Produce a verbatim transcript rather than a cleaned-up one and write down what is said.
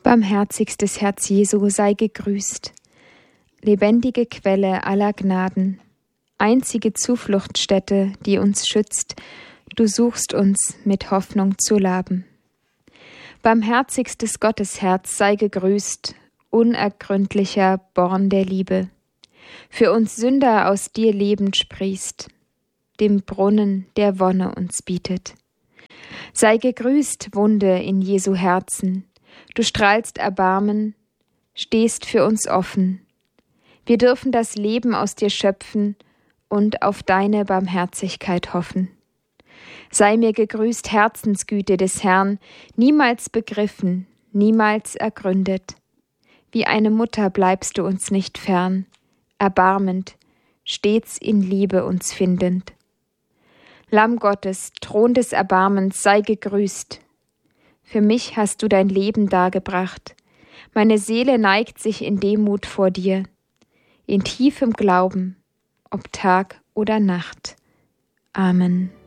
Barmherzigstes Herz Jesu, sei gegrüßt. Lebendige Quelle aller Gnaden, einzige Zufluchtsstätte, die uns schützt, du suchst uns mit Hoffnung zu laben. Barmherzigstes Gottesherz, sei gegrüßt, unergründlicher Born der Liebe. Für uns Sünder aus dir lebend sprießt, dem Brunnen der Wonne uns bietet. Sei gegrüßt, Wunde in Jesu Herzen, du strahlst Erbarmen, stehst für uns offen. Wir dürfen das Leben aus dir schöpfen und auf deine Barmherzigkeit hoffen. Sei mir gegrüßt, Herzensgüte des Herrn, niemals begriffen, niemals ergründet. Wie eine Mutter bleibst du uns nicht fern, erbarmend, stets in Liebe uns findend. Lamm Gottes, Thron des Erbarmens, sei gegrüßt. Für mich hast du dein Leben dargebracht. Meine Seele neigt sich in Demut vor dir, in tiefem Glauben, ob Tag oder Nacht. Amen.